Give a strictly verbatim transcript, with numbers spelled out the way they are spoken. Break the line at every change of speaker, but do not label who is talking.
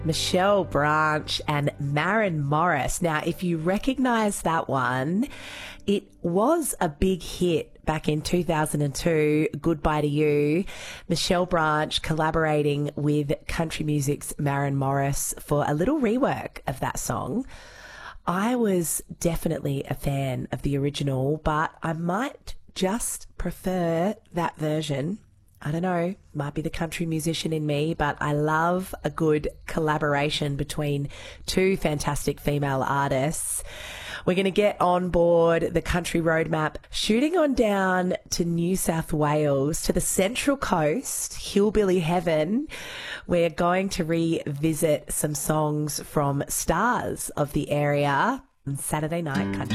Michelle Branch and Maren Morris. Now, if you recognise that one, it was a big hit back in two thousand two, Goodbye to You. Michelle Branch collaborating with country music's Maren Morris for a little rework of that song. I was definitely a fan of the original, but I might just prefer that version. I don't know, might be the country musician in me, but I love a good collaboration between two fantastic female artists. We're going to get on board the country roadmap, shooting on down to New South Wales, to the Central Coast, Hillbilly Heaven. We're going to revisit some songs from stars of the area on Saturday Night Country.